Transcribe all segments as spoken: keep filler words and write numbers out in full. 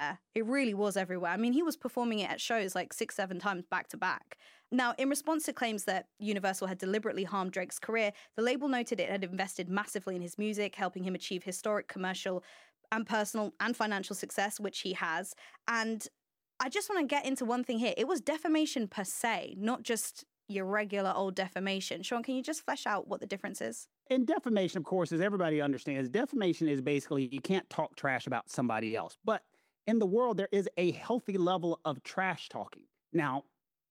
everywhere. It really was everywhere. I mean, he was performing it at shows like six, seven times back to back. Now, in response to claims that Universal had deliberately harmed Drake's career, the label noted it had invested massively in his music, helping him achieve historic commercial and personal and financial success, which he has. And I just want to get into one thing here. It was defamation per se, not just your regular old defamation. Sean, can you just flesh out what the difference is? And defamation, of course, as everybody understands, defamation is basically you can't talk trash about somebody else. But in the world, there is a healthy level of trash talking. Now,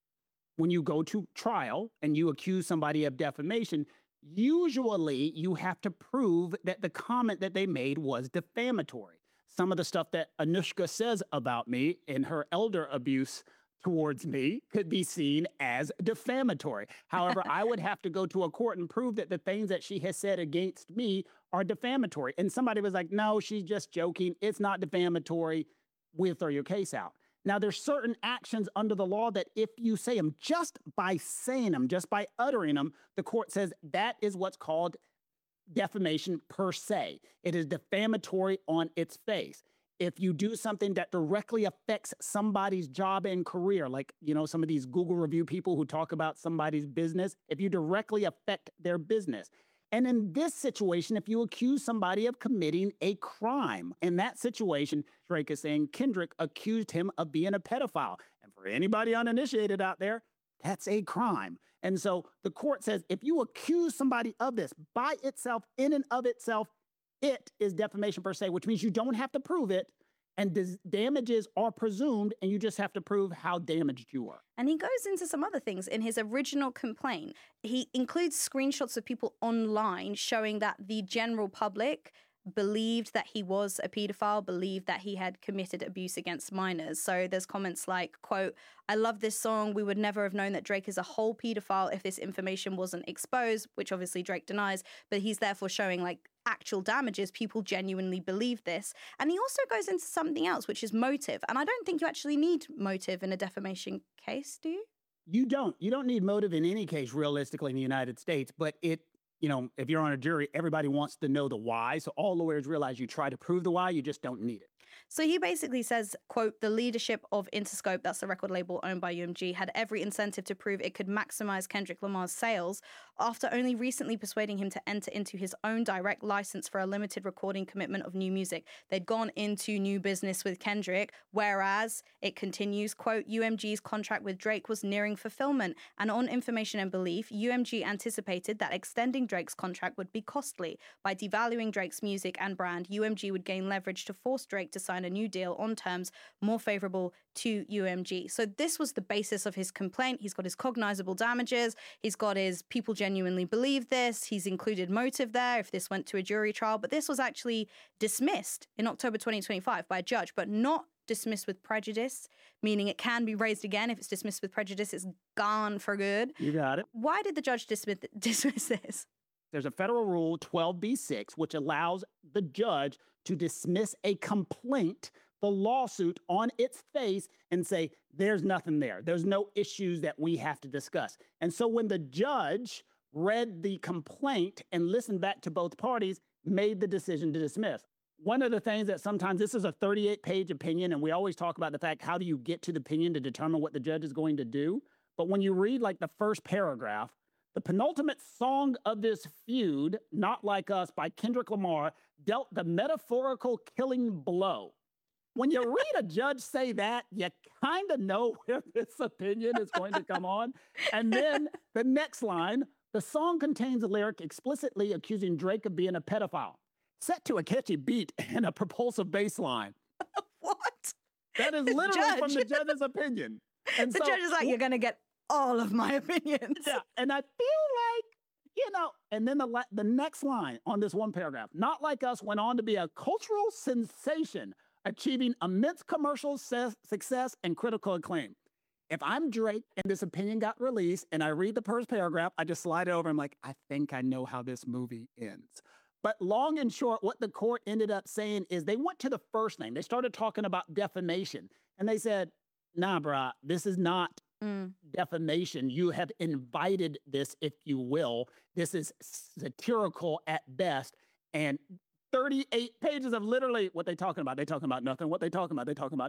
when you go to trial and you accuse somebody of defamation, usually you have to prove that the comment that they made was defamatory. Some of the stuff that Anushka says about me in her elder abuse towards me could be seen as defamatory. However, I would have to go to a court and prove that the things that she has said against me are defamatory. And somebody was like, no, she's just joking. It's not defamatory. We'll throw your case out. Now, there's certain actions under the law that if you say them, just by saying them, just by uttering them, the court says that is what's called defamation per se. It is defamatory on its face. If you do something that directly affects somebody's job and career, like, you know, some of these Google review people who talk about somebody's business, if you directly affect their business. And in this situation, if you accuse somebody of committing a crime, in that situation, Drake is saying Kendrick accused him of being a pedophile. And for anybody uninitiated out there, that's a crime. And so the court says if you accuse somebody of this by itself, in and of itself, it is defamation per se, which means you don't have to prove it, and dis- damages are presumed, and you just have to prove how damaged you are. And he goes into some other things in his original complaint. He includes screenshots of people online showing that the general public believed that he was a pedophile, believed that he had committed abuse against minors. So there's comments like, quote, I love this song. We would never have known that Drake is a whole pedophile if this information wasn't exposed, which obviously Drake denies, but he's therefore showing like actual damages. People genuinely believe this. And he also goes into something else, which is motive. And I don't think you actually need motive in a defamation case, do you? You don't. You don't need motive in any case, realistically, in the United States. But it, you know, if you're on a jury, everybody wants to know the why. So all lawyers realize you try to prove the why, you just don't need it. So he basically says, quote, the leadership of Interscope, that's the record label owned by U M G, had every incentive to prove it could maximize Kendrick Lamar's sales after only recently persuading him to enter into his own direct license for a limited recording commitment of new music. They'd gone into new business with Kendrick, whereas, it continues, quote, U M G's contract with Drake was nearing fulfillment. And on information and belief, U M G anticipated that extending Drake's contract would be costly. By devaluing Drake's music and brand, U M G would gain leverage to force Drake to sign a new deal on terms more favorable to U M G. So this was the basis of his complaint. He's got his cognizable damages. He's got his people genuinely believe this. He's included motive there if this went to a jury trial. But this was actually dismissed in October twenty twenty-five by a judge, but not dismissed with prejudice, meaning it can be raised again. If it's dismissed with prejudice, it's gone for good. You got it. Why did the judge dismiss, dismiss this? There's a federal rule, twelve B six, which allows the judge to dismiss a complaint, the lawsuit, on its face and say, there's nothing there. There's no issues that we have to discuss. And so when the judge read the complaint and listened back to both parties, made the decision to dismiss. One of the things that sometimes, this is a thirty-eight page opinion, and we always talk about the fact, how do you get to the opinion to determine what the judge is going to do? But when you read like the first paragraph, the penultimate song of this feud, Not Like Us by Kendrick Lamar, dealt the metaphorical killing blow. When you read a judge say that, you kind of know where this opinion is going to come on. And then the next line, the song contains a lyric explicitly accusing Drake of being a pedophile, set to a catchy beat and a propulsive bass line. What? That is literally from the judge's opinion. And the so, judge is like, you're going to get all of my opinions. Yeah, and I feel like, you know, and then the la- the next line on this one paragraph, Not Like Us went on to be a cultural sensation, achieving immense commercial se- success and critical acclaim. If I'm Drake and this opinion got released and I read the first paragraph, I just slide it over. I'm like, I think I know how this movie ends. But long and short, what the court ended up saying is they went to the first name. They started talking about defamation. And they said, nah, brah, this is not Mm. defamation. You have invited this, if you will. This is satirical at best. And thirty-eight pages of literally what they talking about. They talking about nothing. What they talking about? They talking about